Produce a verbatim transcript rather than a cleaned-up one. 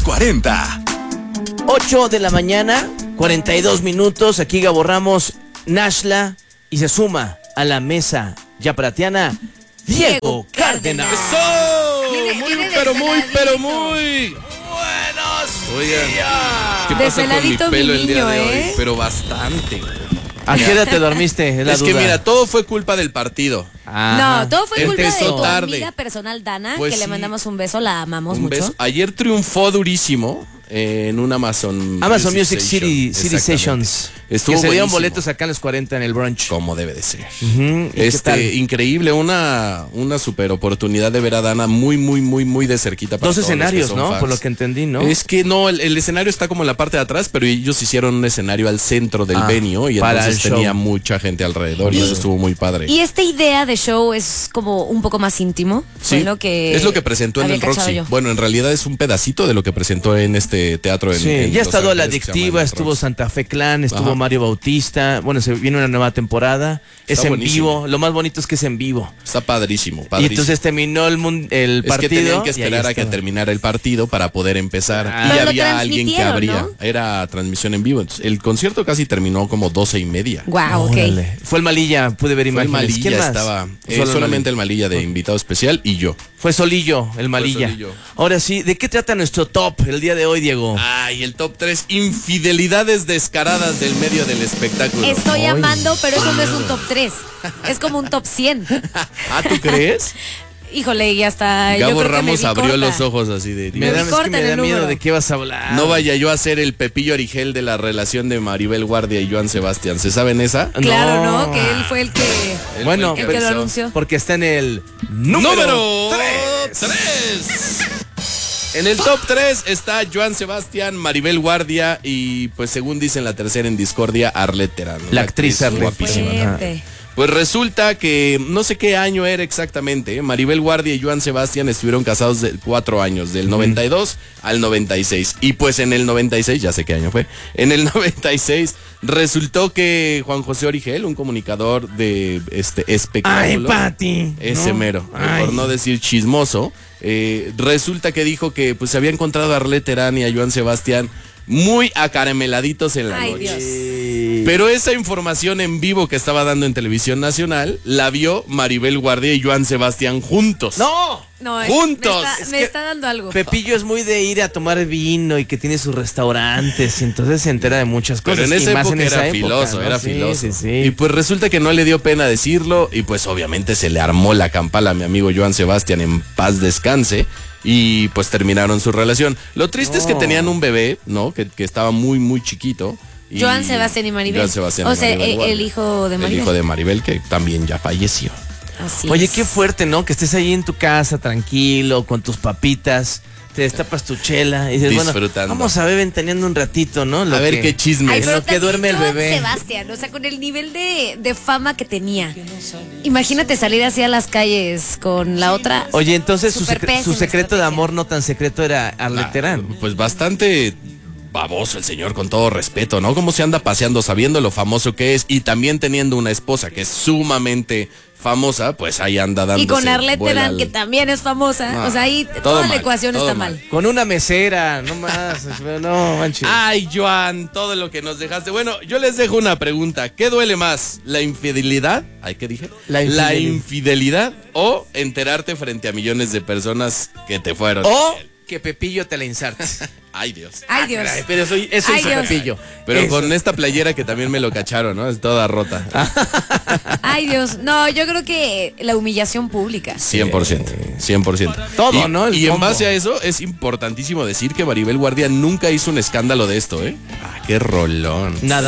cuarenta. ocho de la mañana, cuarenta y dos minutos. Aquí Gabo Ramos, Nashla, y se suma a la mesa ya platiana Diego Cárdenas. ¡Eso! Viene- Muy, viene pero muy, pero desveladito. muy. Buenos Oigan, ¿qué Desveladito pasa con mi mi pelo el día niño, de hoy? ¿eh? Pero bastante. ¿A qué hora te dormiste? Es, la Es que duda. mira, todo fue culpa del partido. Ajá. No, todo fue culpa de Empezó tu tarde. amiga personal Dana, Pues que le sí. mandamos un beso, la amamos Un mucho. beso. Ayer triunfó durísimo eh, en un Amazon Amazon Music Session. City, City Exactamente. Sessions. Estuvo que se dieron buenísimo. boletos acá en los cuarenta en el brunch. Como debe de ser. Ujú, ¿y qué tal? Este, increíble, una, una super oportunidad de ver a Dana muy, muy, muy, muy de cerquita. Para Dos todos los que escenarios, son ¿no? fans. Por lo que entendí, ¿no? Es que no, el, el escenario está como en la parte de atrás, pero ellos hicieron un escenario al centro del Ah, venue y para entonces el show. tenía mucha gente alrededor y, Y- eso estuvo muy padre. Y esta idea de show es como un poco más íntimo. Sí, Fue lo que es lo que presentó en había el cachado Roxy. yo. Bueno, en realidad es un pedacito de lo que presentó en este teatro en, Sí, en ya ha Los estado La Ángeles, que se llama Adictiva, el estuvo Roxy. Santa Fe Clan, estuvo Ajá. Mario Bautista. Bueno, se viene una nueva temporada. Es Está en buenísimo. vivo. Lo más bonito es que es en vivo. Está padrísimo, Y padrísimo. entonces terminó el, mun- el Es partido. que tenían que y ahí esperar a que estaba. terminara el partido para poder empezar. Ah. Y Pero lo había alguien que transmitieron, abría. ¿no? Era transmisión en vivo. Entonces, el concierto casi terminó como doce y media. Guau, ok. Órale. Fue el Malilla, pude ver Fue el imágenes. ¿Quién Malilla, más? estaba. eh, Solo el solamente el Malilla. Malilla de invitado especial y yo. Fue Solillo, el Malilla. Solillo. Ahora sí, ¿de qué trata nuestro top el día de hoy, Diego? Ay, el top tres, infidelidades descaradas del medio del espectáculo. Estoy Ay. amando, pero eso no es un top tres. Es como un top cien. Ah, ¿tú crees? Híjole, y hasta yo Gabo creo que me Ramos vi abrió corta. los ojos así de... me da, vi es que corta me en da el miedo número. de qué vas a hablar. No vaya yo a ser el Pepillo Origel de la relación de Maribel Guardia y Joan Sebastián. ¿Se saben esa? Claro, ¿no? Que él fue el que... Él Bueno, fue el que lo empezó. anunció. porque está en el número, Número tres. tres. En el top tres está Joan Sebastián, Maribel Guardia y pues según dicen la tercera en discordia, Arlette Terán. La actriz Arlette. guapísima. Fuerte. Pues resulta que no sé qué año era exactamente. ¿eh? Maribel Guardia y Joan Sebastián estuvieron casados de cuatro años, del noventa y dos al noventa y seis. Y pues en el noventa y seis, ya sé qué año fue, en el noventa y seis resultó que Juan José Origel, un comunicador de este Ay, espectáculo, Pati. ese No. mero, Ay. por no decir chismoso, eh, resulta que dijo que pues se había encontrado a Arlette Terán y a Joan Sebastián muy acarameladitos en la Ay, noche. Dios. Pero esa información en vivo que estaba dando en Televisión Nacional la vio Maribel Guardia y Joan Sebastián juntos. ¡No! No, es- Juntos. Me, está, Es me que está dando algo. Pepillo es muy de ir a tomar vino y que tiene sus restaurantes y entonces se entera de muchas cosas. Pero en y esa más época en esa era época, filoso, ¿no? era Sí, filoso. sí, sí. Y pues resulta que no le dio pena decirlo y pues obviamente se le armó la campala a mi amigo Joan Sebastián, en paz descanse. Y pues terminaron su relación. Lo triste es que No. tenían un bebé, ¿no? Que, que estaba muy, muy chiquito. Y Joan Sebastián y Maribel. Joan Sebastián O y sea, Maribel el- Guardia. el hijo de Maribel. El hijo de Maribel, que también ya falleció. Así Oye, es. qué fuerte, ¿no? Que estés ahí en tu casa, tranquilo, con tus papitas, te destapas tu chela y dices, Disfrutando. bueno, vamos a ver ventaneando un ratito, ¿no? Lo A ver que- qué chisme. Ay, en pero lo que también duerme el Joan bebé. Sebastián, o sea, con el nivel de, de fama que tenía. Imagínate salir así a las calles con la otra. Oye, entonces su, Súper secre- pésima su secreto de estrategia. amor no tan secreto era Arlette Terán. Ah, pues bastante baboso el señor, con todo respeto, ¿no? Cómo se anda paseando sabiendo lo famoso que es y también teniendo una esposa que es sumamente famosa, pues ahí anda dándose Y con Arlette vuela Terán, al- que también es famosa. No, o sea, ahí todo toda la mal, ecuación todo está mal. mal. Con una mesera, no más. No, manches. Ay, Joan, todo lo que nos dejaste. Bueno, yo les dejo una pregunta. ¿Qué duele más? ¿La infidelidad? Ay, ¿qué dije? La infidelidad. infidelidad o enterarte frente a millones de personas que te fueron. O que Pepillo te la insarte. Ay, Dios. Ay, Dios. Ay, pero soy, eso Ay, hizo Dios. Pepillo. Pero Eso. con esta playera que también me lo cacharon, ¿no? Es toda rota. Ay, Dios. No, yo creo que la humillación pública. cien por ciento, cien por ciento. Todo, y, ¿no? El y en combo. base a eso es importantísimo decir que Maribel Guardia nunca hizo un escándalo de esto, ¿eh? Ah, qué rolón. Nada.